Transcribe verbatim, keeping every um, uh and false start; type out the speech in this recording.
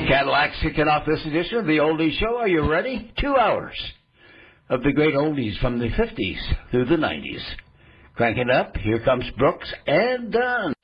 Cadillac kicking off this edition of the Oldies Show. Are you ready? Two hours of the great oldies from the fifties through the nineties. Crank it up. Here comes Brooks and Dunn.